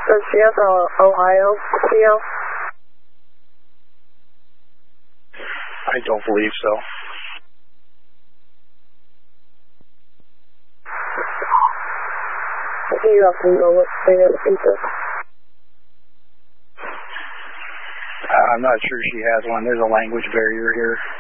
Does she have an Ohio CO? I don't believe so. You have to go look for the pizza. I'm not sure she has one. There's a language barrier here.